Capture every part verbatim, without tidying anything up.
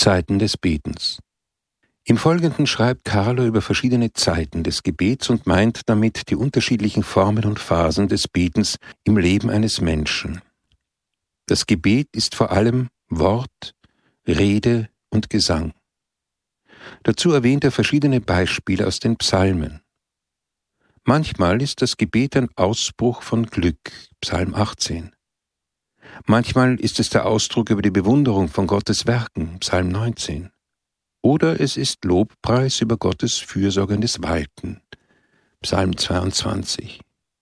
Zeiten des Betens. Im Folgenden schreibt Carlo über verschiedene Zeiten des Gebets und meint damit die unterschiedlichen Formen und Phasen des Betens im Leben eines Menschen. Das Gebet ist vor allem Wort, Rede und Gesang. Dazu erwähnt er verschiedene Beispiele aus den Psalmen. Manchmal ist das Gebet ein Ausbruch von Glück, Psalm achtzehn. Manchmal ist es der Ausdruck über die Bewunderung von Gottes Werken, Psalm neunzehn. Oder es ist Lobpreis über Gottes fürsorgendes Walten, Psalm zweiundzwanzig.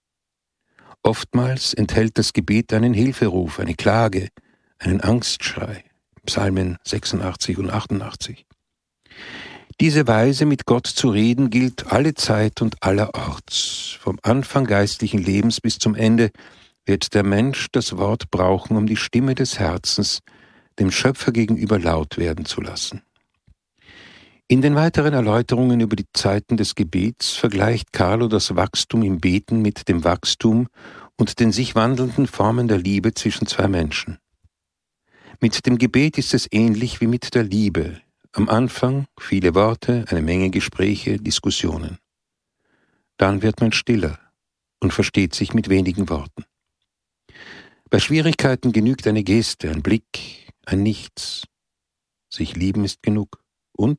Oftmals enthält das Gebet einen Hilferuf, eine Klage, einen Angstschrei, Psalmen sechsundachtzig und achtundachtzig. Diese Weise, mit Gott zu reden, gilt alle Zeit und allerorts. Vom Anfang geistlichen Lebens bis zum Ende wird der Mensch das Wort brauchen, um die Stimme des Herzens dem Schöpfer gegenüber laut werden zu lassen. In den weiteren Erläuterungen über die Zeiten des Gebets vergleicht Carlo das Wachstum im Beten mit dem Wachstum und den sich wandelnden Formen der Liebe zwischen zwei Menschen. Mit dem Gebet ist es ähnlich wie mit der Liebe. Am Anfang viele Worte, eine Menge Gespräche, Diskussionen. Dann wird man stiller und versteht sich mit wenigen Worten. Bei Schwierigkeiten genügt eine Geste, ein Blick, ein Nichts. Sich lieben ist genug. Und?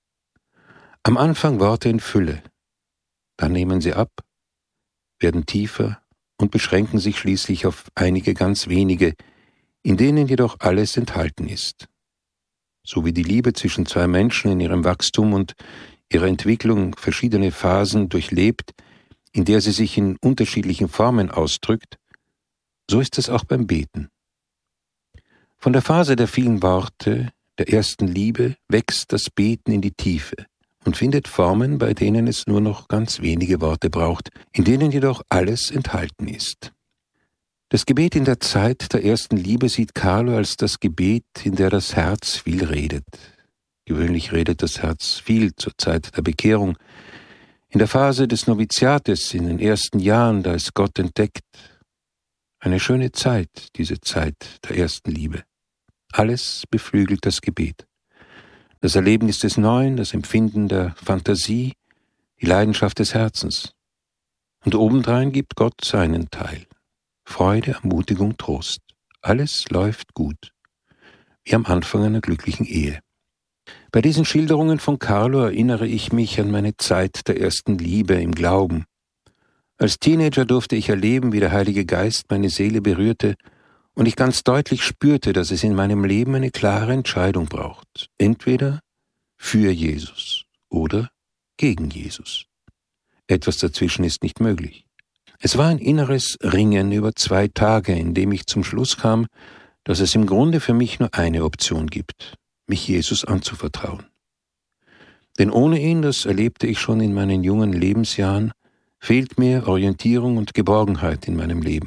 Am Anfang Worte in Fülle. Dann nehmen sie ab, werden tiefer und beschränken sich schließlich auf einige ganz wenige, in denen jedoch alles enthalten ist. So wie die Liebe zwischen zwei Menschen in ihrem Wachstum und ihrer Entwicklung verschiedene Phasen durchlebt, in der sie sich in unterschiedlichen Formen ausdrückt, so ist es auch beim Beten. Von der Phase der vielen Worte, der ersten Liebe, wächst das Beten in die Tiefe und findet Formen, bei denen es nur noch ganz wenige Worte braucht, in denen jedoch alles enthalten ist. Das Gebet in der Zeit der ersten Liebe sieht Carlo als das Gebet, in der das Herz viel redet. Gewöhnlich redet das Herz viel zur Zeit der Bekehrung. In der Phase des Noviziates, in den ersten Jahren, da es Gott entdeckt. Eine schöne Zeit, diese Zeit der ersten Liebe. Alles beflügelt das Gebet. Das Erlebnis des Neuen, das Empfinden der Fantasie, die Leidenschaft des Herzens. Und obendrein gibt Gott seinen Teil. Freude, Ermutigung, Trost. Alles läuft gut, wie am Anfang einer glücklichen Ehe. Bei diesen Schilderungen von Carlo erinnere ich mich an meine Zeit der ersten Liebe im Glauben. Als Teenager durfte ich erleben, wie der Heilige Geist meine Seele berührte und ich ganz deutlich spürte, dass es in meinem Leben eine klare Entscheidung braucht. Entweder für Jesus oder gegen Jesus. Etwas dazwischen ist nicht möglich. Es war ein inneres Ringen über zwei Tage, in dem ich zum Schluss kam, dass es im Grunde für mich nur eine Option gibt, mich Jesus anzuvertrauen. Denn ohne ihn, das erlebte ich schon in meinen jungen Lebensjahren, fehlt mir Orientierung und Geborgenheit in meinem Leben.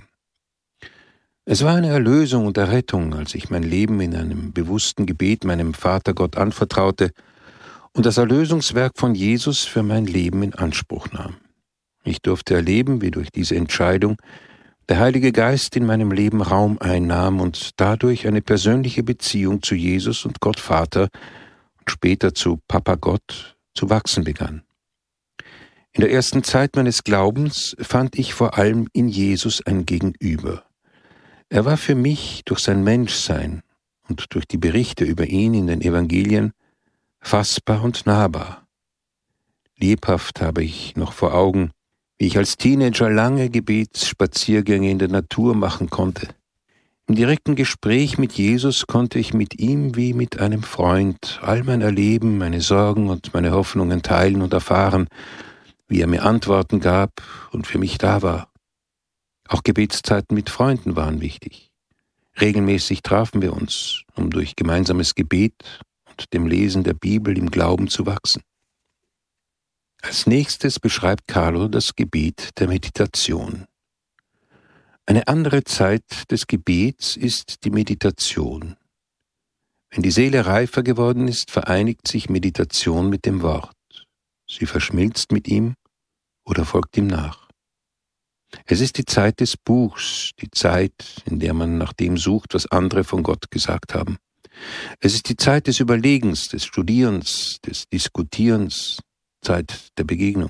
Es war eine Erlösung und Errettung, als ich mein Leben in einem bewussten Gebet meinem Vater Gott anvertraute und das Erlösungswerk von Jesus für mein Leben in Anspruch nahm. Ich durfte erleben, wie durch diese Entscheidung der Heilige Geist in meinem Leben Raum einnahm und dadurch eine persönliche Beziehung zu Jesus und Gott Vater und später zu Papa Gott zu wachsen begann. In der ersten Zeit meines Glaubens fand ich vor allem in Jesus ein Gegenüber. Er war für mich durch sein Menschsein und durch die Berichte über ihn in den Evangelien fassbar und nahbar. Lebhaft habe ich noch vor Augen, wie ich als Teenager lange Gebetsspaziergänge in der Natur machen konnte. Im direkten Gespräch mit Jesus konnte ich mit ihm wie mit einem Freund all mein Erleben, meine Sorgen und meine Hoffnungen teilen und erfahren, wie er mir Antworten gab und für mich da war. Auch Gebetszeiten mit Freunden waren wichtig. Regelmäßig trafen wir uns, um durch gemeinsames Gebet und dem Lesen der Bibel im Glauben zu wachsen. Als nächstes beschreibt Carlo das Gebet der Meditation. Eine andere Zeit des Gebets ist die Meditation. Wenn die Seele reifer geworden ist, vereinigt sich Meditation mit dem Wort. Sie verschmilzt mit ihm oder folgt ihm nach. Es ist die Zeit des Buchs, die Zeit, in der man nach dem sucht, was andere von Gott gesagt haben. Es ist die Zeit des Überlegens, des Studierens, des Diskutierens, Zeit der Begegnung.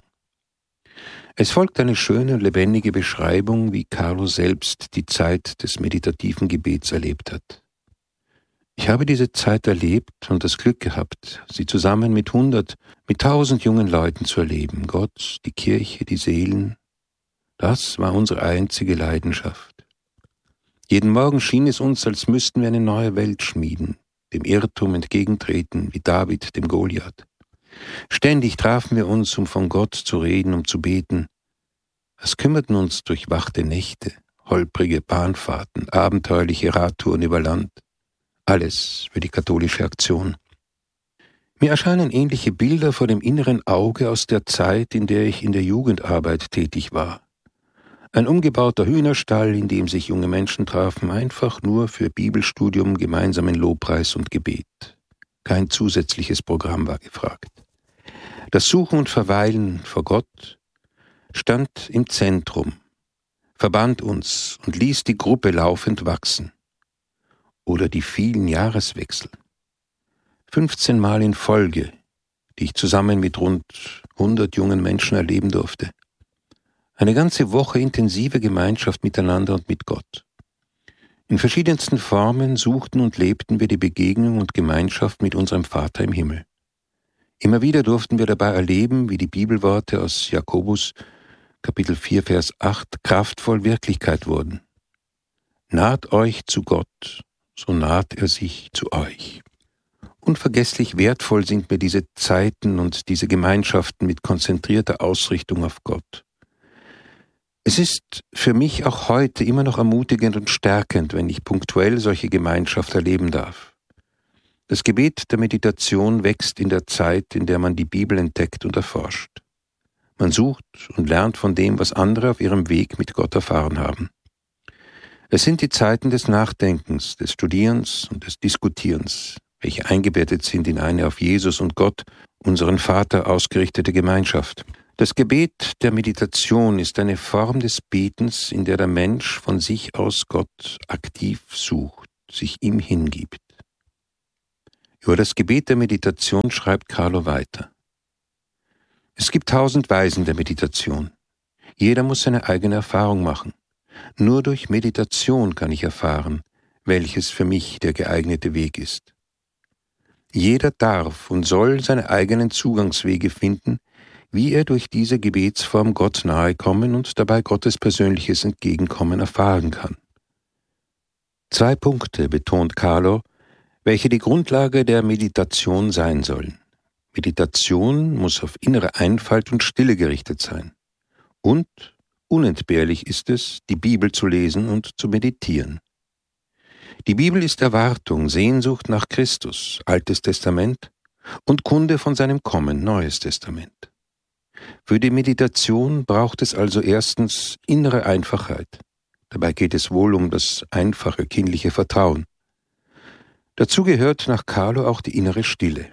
Es folgt eine schöne und lebendige Beschreibung, wie Carlo selbst die Zeit des meditativen Gebets erlebt hat. Ich habe diese Zeit erlebt und das Glück gehabt, sie zusammen mit hundert, mit tausend jungen Leuten zu erleben. Gott, die Kirche, die Seelen, das war unsere einzige Leidenschaft. Jeden Morgen schien es uns, als müssten wir eine neue Welt schmieden, dem Irrtum entgegentreten, wie David dem Goliath. Ständig trafen wir uns, um von Gott zu reden, um zu beten. Es kümmerten uns durchwachte Nächte, holprige Bahnfahrten, abenteuerliche Radtouren über Land. Alles für die katholische Aktion. Mir erscheinen ähnliche Bilder vor dem inneren Auge aus der Zeit, in der ich in der Jugendarbeit tätig war. Ein umgebauter Hühnerstall, in dem sich junge Menschen trafen, einfach nur für Bibelstudium, gemeinsamen Lobpreis und Gebet. Kein zusätzliches Programm war gefragt. Das Suchen und Verweilen vor Gott stand im Zentrum, verband uns und ließ die Gruppe laufend wachsen. Oder die vielen Jahreswechsel. fünfzehn Mal in Folge, die ich zusammen mit rund hundert jungen Menschen erleben durfte. Eine ganze Woche intensive Gemeinschaft miteinander und mit Gott. In verschiedensten Formen suchten und lebten wir die Begegnung und Gemeinschaft mit unserem Vater im Himmel. Immer wieder durften wir dabei erleben, wie die Bibelworte aus Jakobus Kapitel vier, Vers acht kraftvoll Wirklichkeit wurden. Naht euch zu Gott, so naht er sich zu euch. Unvergesslich wertvoll sind mir diese Zeiten und diese Gemeinschaften mit konzentrierter Ausrichtung auf Gott. Es ist für mich auch heute immer noch ermutigend und stärkend, wenn ich punktuell solche Gemeinschaft erleben darf. Das Gebet der Meditation wächst in der Zeit, in der man die Bibel entdeckt und erforscht. Man sucht und lernt von dem, was andere auf ihrem Weg mit Gott erfahren haben. Es sind die Zeiten des Nachdenkens, des Studierens und des Diskutierens, welche eingebettet sind in eine auf Jesus und Gott, unseren Vater, ausgerichtete Gemeinschaft. Das Gebet der Meditation ist eine Form des Betens, in der der Mensch von sich aus Gott aktiv sucht, sich ihm hingibt. Über das Gebet der Meditation schreibt Carlo weiter. Es gibt tausend Weisen der Meditation. Jeder muss seine eigene Erfahrung machen. Nur durch Meditation kann ich erfahren, welches für mich der geeignete Weg ist. Jeder darf und soll seine eigenen Zugangswege finden, wie er durch diese Gebetsform Gott nahe kommen und dabei Gottes persönliches Entgegenkommen erfahren kann. Zwei Punkte betont Carlo, welche die Grundlage der Meditation sein sollen. Meditation muss auf innere Einfalt und Stille gerichtet sein. Und unentbehrlich ist es, die Bibel zu lesen und zu meditieren. Die Bibel ist Erwartung, Sehnsucht nach Christus, Altes Testament, und Kunde von seinem Kommen, Neues Testament. Für die Meditation braucht es also erstens innere Einfachheit. Dabei geht es wohl um das einfache kindliche Vertrauen. Dazu gehört nach Carlo auch die innere Stille.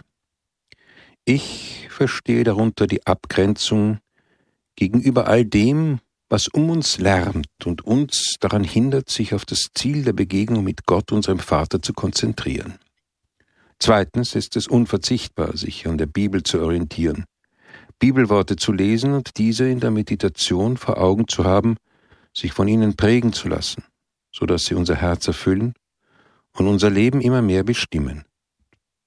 Ich verstehe darunter die Abgrenzung gegenüber all dem, was um uns lärmt und uns daran hindert, sich auf das Ziel der Begegnung mit Gott, unserem Vater, zu konzentrieren. Zweitens ist es unverzichtbar, sich an der Bibel zu orientieren, Bibelworte zu lesen und diese in der Meditation vor Augen zu haben, sich von ihnen prägen zu lassen, so dass sie unser Herz erfüllen und unser Leben immer mehr bestimmen.